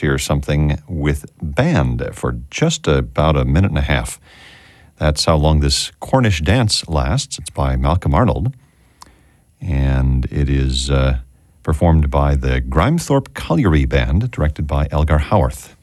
hear something with band for just about a minute and a half. That's how long this Cornish dance lasts. It's by Malcolm Arnold, and it is performed by the Grimethorpe Colliery Band, directed by Elgar Howarth.